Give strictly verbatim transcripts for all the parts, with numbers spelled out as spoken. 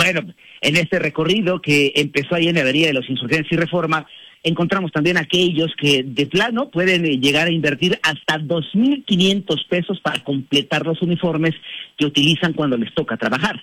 Bueno, en este recorrido que empezó ahí en la Avenida de los Insurgentes y Reforma, encontramos también aquellos que de plano pueden llegar a invertir hasta dos mil quinientos pesos para completar los uniformes que utilizan cuando les toca trabajar.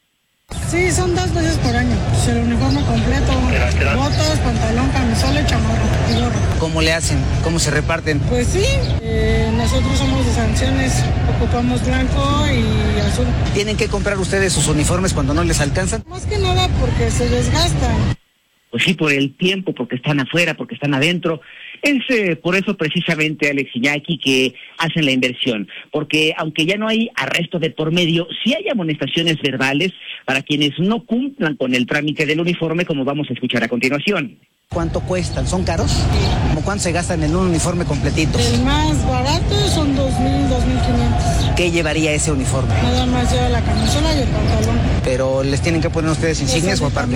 Sí, son dos veces por año. El uniforme completo, botas, pantalón, camisola y chamarra y gorro. ¿Cómo le hacen? ¿Cómo se reparten? Pues sí, eh, nosotros somos de sanciones, ocupamos blanco y azul. ¿Tienen que comprar ustedes sus uniformes cuando no les alcanzan? Más que nada porque se desgastan. Pues sí, por el tiempo, porque están afuera, porque están adentro. Es eh, por eso precisamente, Alex Iñaki, que hacen la inversión. Porque aunque ya no hay arresto de por medio, sí hay amonestaciones verbales para quienes no cumplan con el trámite del uniforme, como vamos a escuchar a continuación. ¿Cuánto cuestan? ¿Son caros? ¿Cómo cuánto se gastan en un uniforme completito? El más barato son dos mil, dos mil quinientos. ¿Qué llevaría ese uniforme? Nada más lleva la camisola y el pantalón. ¿Pero les tienen que poner ustedes insignias o aparte?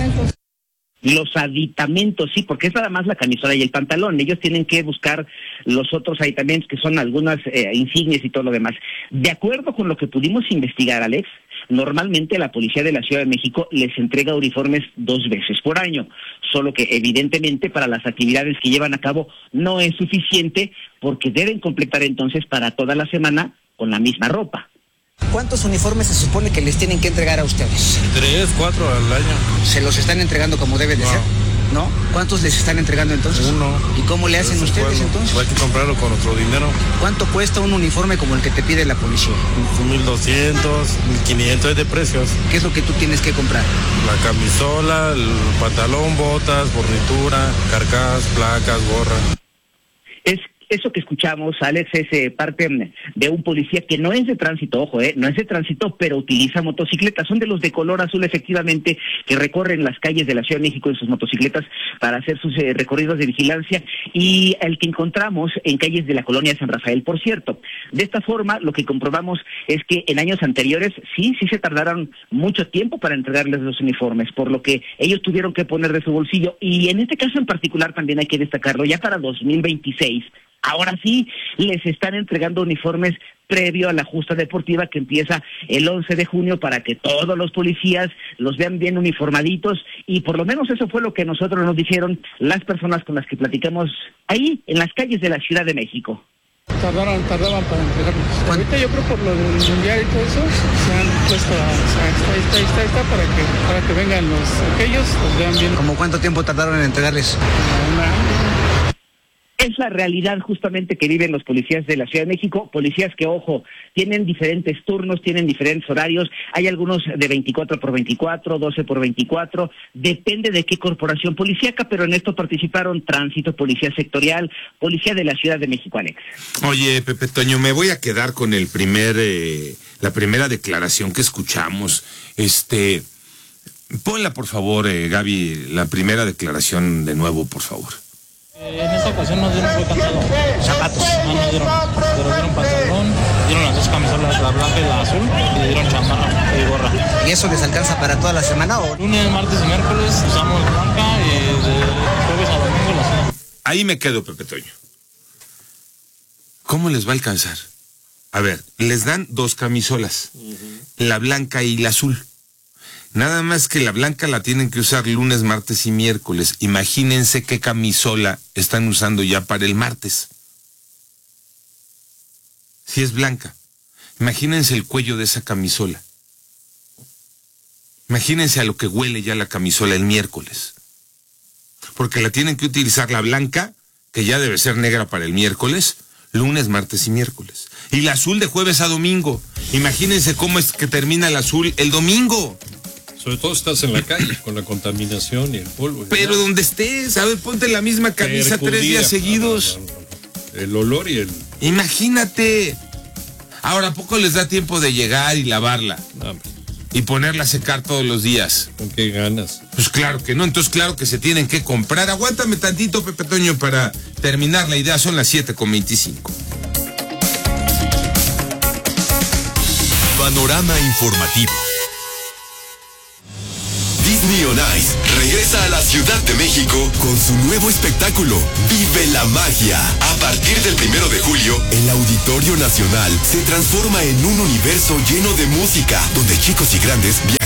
Los aditamentos, sí, porque es nada más la camisola y el pantalón. Ellos tienen que buscar los otros aditamentos, que son algunas eh, insignias y todo lo demás. De acuerdo con lo que pudimos investigar, Alex, normalmente la Policía de la Ciudad de México les entrega uniformes dos veces por año, solo que evidentemente para las actividades que llevan a cabo no es suficiente, porque deben completar entonces para toda la semana con la misma ropa. ¿Cuántos uniformes se supone que les tienen que entregar a ustedes? Tres, cuatro al año. ¿Se los están entregando como debe de no. ser? ¿No? ¿Cuántos les están entregando entonces? Uno. ¿Y cómo le hacen ustedes bueno, entonces? Hay que comprarlo con otro dinero. ¿Cuánto cuesta un uniforme como el que te pide la policía? mil doscientos, mil quinientos, es de precios. ¿Qué es lo que tú tienes que comprar? La camisola, el pantalón, botas, fornitura, carcas, placas, gorra. Es Eso que escuchamos, Alex, es eh, parte de un policía que no es de tránsito, ojo, eh, no es de tránsito, pero utiliza motocicletas. Son de los de color azul, efectivamente, que recorren las calles de la Ciudad de México en sus motocicletas para hacer sus eh, recorridos de vigilancia, y el que encontramos en calles de la colonia San Rafael, por cierto. De esta forma, lo que comprobamos es que en años anteriores, sí, sí se tardaron mucho tiempo para entregarles los uniformes, por lo que ellos tuvieron que poner de su bolsillo, y en este caso en particular también hay que destacarlo, ya para dos mil veintiséis, ahora sí, les están entregando uniformes previo a la justa deportiva que empieza el once de junio para que todos los policías los vean bien uniformaditos, y por lo menos eso fue lo que nosotros nos dijeron las personas con las que platicamos ahí en las calles de la Ciudad de México. Tardaron, tardaban para entregarlos. Ahorita yo creo por lo del mundial y todo eso, se han puesto a, a esta, esta, esta, esta, para que, para que vengan los aquellos, los vean bien. ¿Cómo cuánto tiempo tardaron en entregarles? Una, Es la realidad justamente que viven los policías de la Ciudad de México, policías que, ojo, tienen diferentes turnos, tienen diferentes horarios, hay algunos de veinticuatro por veinticuatro, doce por veinticuatro, depende de qué corporación policíaca, pero en esto participaron Tránsito, Policía Sectorial, Policía de la Ciudad de México, Alex. Oye, Pepe Toño, me voy a quedar con el primer, eh, la primera declaración que escuchamos. Este, ponla por favor, eh, Gaby, la primera declaración de nuevo, por favor. Eh, en esta ocasión nos dieron fue cansado. Zapatos. No nos dieron, pero dieron pantalón, dieron las dos camisolas, la blanca y la azul, y dieron chamarra y gorra. ¿Y eso les alcanza para toda la semana o...? Lunes, martes y miércoles usamos blanca y de jueves a domingo la azul. Ahí me quedo, Pepe Toño. ¿Cómo les va a alcanzar? A ver, les dan dos camisolas, uh-huh. la blanca y la azul. Nada más que la blanca la tienen que usar lunes, martes y miércoles. Imagínense qué camisola están usando ya para el martes. Si es blanca. Imagínense el cuello de esa camisola. Imagínense a lo que huele ya la camisola el miércoles. Porque la tienen que utilizar la blanca, que ya debe ser negra para el miércoles, lunes, martes y miércoles. Y la azul de jueves a domingo. Imagínense cómo es que termina el azul el domingo. Sobre todo estás en la calle con la contaminación y el polvo. Pero ya. Donde estés, a ver, ponte la misma camisa Percudida. tres días seguidos. No, no, no, no. El olor y el... Imagínate. Ahora, ¿a poco les da tiempo de llegar y lavarla? No, y ponerla a secar todos los días. ¿Con qué ganas? Pues claro que no, entonces claro que se tienen que comprar. Aguántame tantito, Pepe Toño, para terminar la idea. Son las siete con veinticinco. Panorama informativo. Disney on Ice regresa a la Ciudad de México con su nuevo espectáculo, Vive la Magia. A partir del primero de julio, el Auditorio Nacional se transforma en un universo lleno de música, donde chicos y grandes viajan